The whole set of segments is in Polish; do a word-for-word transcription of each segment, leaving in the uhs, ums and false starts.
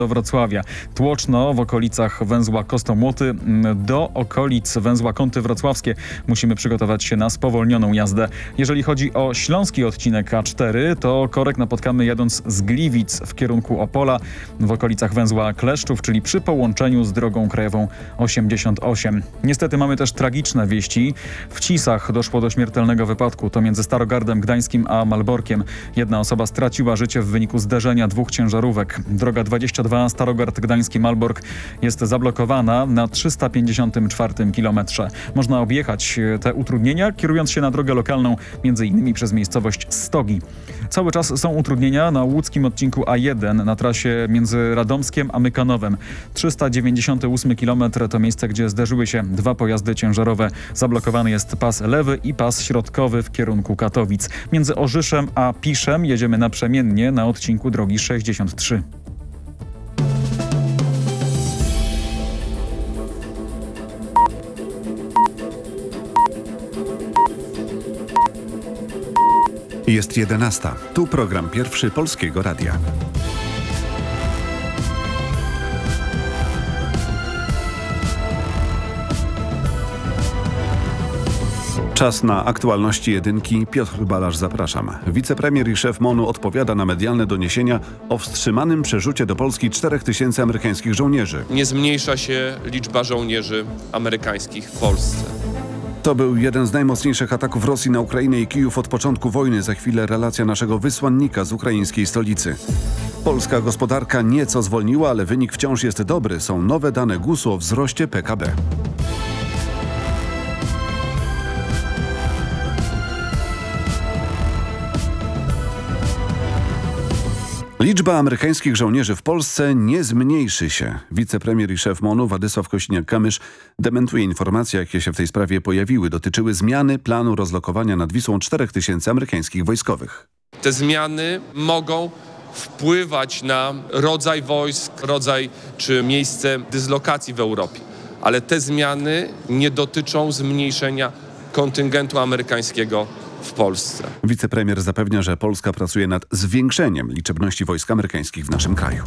do Wrocławia. Tłoczno w okolicach węzła Kostomłoty do okolic węzła Kąty Wrocławskie musimy przygotować się na spowolnioną jazdę. Jeżeli chodzi o śląski odcinek A cztery, to korek napotkamy jadąc z Gliwic w kierunku Opola w okolicach węzła Kleszczów, czyli przy połączeniu z drogą krajową osiemdziesiąt osiem. Niestety mamy też tragiczne wieści. W Cisach doszło do śmiertelnego wypadku. To między Starogardem Gdańskim a Malborkiem. Jedna osoba straciła życie w wyniku zderzenia dwóch ciężarówek. Droga dwadzieścia dwa Starogard Gdański-Malbork jest zablokowana na trzysta pięćdziesiątym czwartym kilometrze. Można objechać te utrudnienia, kierując się na drogę lokalną, między innymi przez miejscowość Stogi. Cały czas są utrudnienia na łódzkim odcinku A jeden na trasie między Radomskiem a Mykanowem. trzysta dziewięćdziesiąty ósmy kilometr to miejsce, gdzie zderzyły się dwa pojazdy ciężarowe. Zablokowany jest pas lewy i pas środkowy w kierunku Katowic. Między Orzyszem a Piszem jedziemy naprzemiennie na odcinku drogi sześćdziesiąt trzy. Jest jedenasta. Tu program pierwszy Polskiego Radia. Czas na aktualności jedynki. Piotr Balasz, zapraszam. Wicepremier i szef MON-u odpowiada na medialne doniesienia o wstrzymanym przerzucie do Polski czterech tysięcy amerykańskich żołnierzy. Nie zmniejsza się liczba żołnierzy amerykańskich w Polsce. To był jeden z najmocniejszych ataków Rosji na Ukrainę i Kijów od początku wojny. Za chwilę relacja naszego wysłannika z ukraińskiej stolicy. Polska gospodarka nieco zwolniła, ale wynik wciąż jest dobry. Są nowe dane gusu o wzroście P K B. Liczba amerykańskich żołnierzy w Polsce nie zmniejszy się. Wicepremier i szef MON-u Władysław Kosiniak-Kamysz dementuje informacje, jakie się w tej sprawie pojawiły. Dotyczyły zmiany planu rozlokowania nad Wisłą czterech tysięcy amerykańskich wojskowych. Te zmiany mogą wpływać na rodzaj wojsk, rodzaj czy miejsce dyslokacji w Europie. Ale te zmiany nie dotyczą zmniejszenia kontyngentu amerykańskiego w Polsce. Wicepremier zapewnia, że Polska pracuje nad zwiększeniem liczebności wojsk amerykańskich w naszym kraju.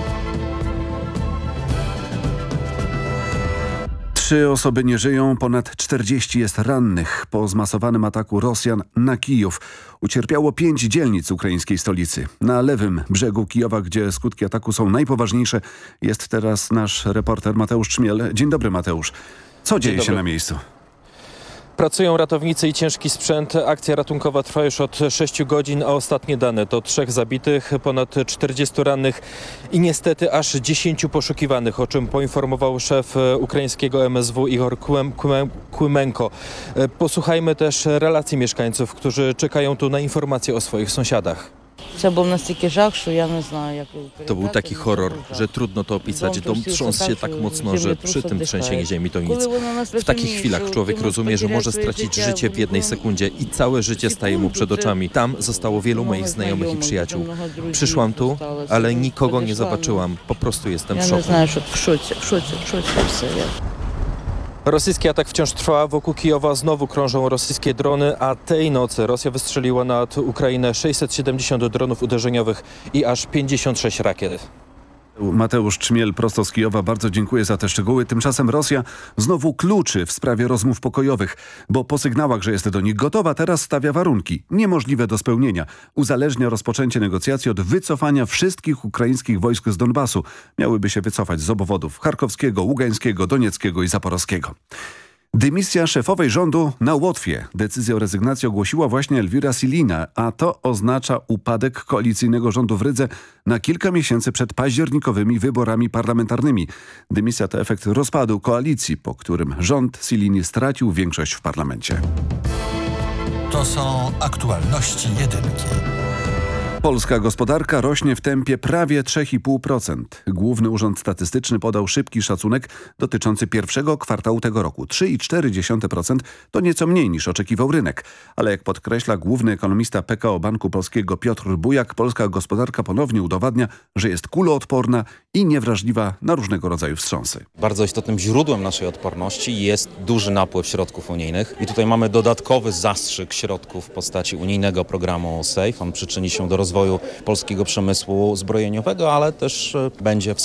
Trzy osoby nie żyją, ponad czterdzieści jest rannych. Po zmasowanym ataku Rosjan na Kijów ucierpiało pięć dzielnic ukraińskiej stolicy. Na lewym brzegu Kijowa, gdzie skutki ataku są najpoważniejsze, jest teraz nasz reporter Mateusz Czmiel. Dzień dobry, Mateusz. Co dzieje się na miejscu? Pracują ratownicy i ciężki sprzęt. Akcja ratunkowa trwa już od sześciu godzin, a ostatnie dane to trzech zabitych, ponad czterdziestu rannych i niestety aż dziesięciu poszukiwanych, o czym poinformował szef ukraińskiego M S W Igor Kłymenko. Posłuchajmy też relacji mieszkańców, którzy czekają tu na informacje o swoich sąsiadach. To był taki horror, że trudno to opisać. Dom trząsł się tak mocno, że przy tym trzęsieniu ziemi to nic. W takich chwilach człowiek rozumie, że może stracić życie w jednej sekundzie i całe życie staje mu przed oczami. Tam zostało wielu moich znajomych i przyjaciół. Przyszłam tu, ale nikogo nie zobaczyłam. Po prostu jestem w szoku. Rosyjski atak wciąż trwa. Wokół Kijowa znowu krążą rosyjskie drony, a tej nocy Rosja wystrzeliła nad Ukrainę sześćset siedemdziesiąt dronów uderzeniowych i aż pięćdziesiąt sześć rakiet. Mateusz Czmiel prosto z Kijowa, bardzo dziękuję za te szczegóły. Tymczasem Rosja znowu kluczy w sprawie rozmów pokojowych, bo po sygnałach, że jest do nich gotowa, teraz stawia warunki niemożliwe do spełnienia. Uzależnia rozpoczęcie negocjacji od wycofania wszystkich ukraińskich wojsk z Donbasu. Miałyby się wycofać z obwodów charkowskiego, ługańskiego, donieckiego i zaporowskiego. Dymisja szefowej rządu na Łotwie. Decyzję o rezygnacji ogłosiła właśnie Elwira Silina, a to oznacza upadek koalicyjnego rządu w Rydze na kilka miesięcy przed październikowymi wyborami parlamentarnymi. Dymisja to efekt rozpadu koalicji, po którym rząd Silini stracił większość w parlamencie. To są aktualności jedynki. Polska gospodarka rośnie w tempie prawie trzy i pół procent. Główny Urząd Statystyczny podał szybki szacunek dotyczący pierwszego kwartału tego roku. trzy i cztery dziesiąte procent to nieco mniej niż oczekiwał rynek. Ale jak podkreśla główny ekonomista P K O Banku Polskiego Piotr Bujak, polska gospodarka ponownie udowadnia, że jest kuloodporna i niewrażliwa na różnego rodzaju wstrząsy. Bardzo istotnym źródłem naszej odporności jest duży napływ środków unijnych. I tutaj mamy dodatkowy zastrzyk środków w postaci unijnego programu SAFE. On przyczyni się do rozwoju polskiego przemysłu zbrojeniowego, ale też będzie wspierał